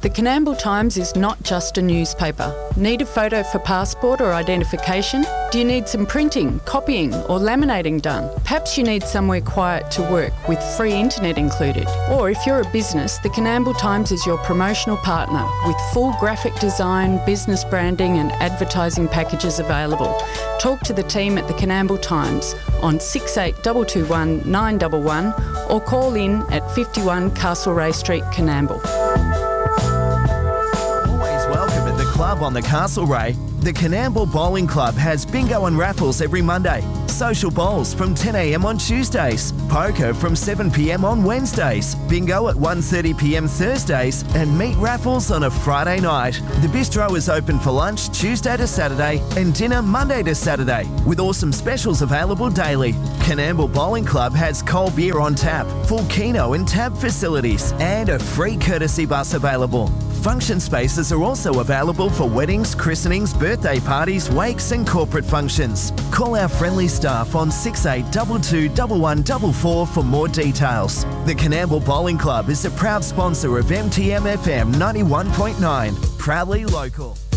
The Coonamble Times is not just a newspaper. Need a photo for passport or identification? Do you need some printing, copying or laminating done? Perhaps you need somewhere quiet to work with free internet included. Or if you're a business, the Coonamble Times is your promotional partner with full graphic design, business branding and advertising packages available. Talk to the team at the Coonamble Times on 68221 911 or call in at 51 Castlereagh Street, Coonamble. Club on the Castlereagh, the Coonamble Bowling Club has bingo and raffles every Monday, social bowls from 10 a.m. on Tuesdays, poker from 7 p.m. on Wednesdays, bingo at 1:30 p.m. Thursdays, and meat raffles on a Friday night. The bistro is open for lunch Tuesday to Saturday and dinner Monday to Saturday, with awesome specials available daily. Coonamble Bowling Club has cold beer on tap, full keno and tab facilities, and a free courtesy bus available. Function spaces are also available for weddings, christenings, birthday parties, wakes and corporate functions. Call our friendly staff on 6822 1144 for more details. The Coonamble Bowling Club is a proud sponsor of MTM FM 91.9, proudly local.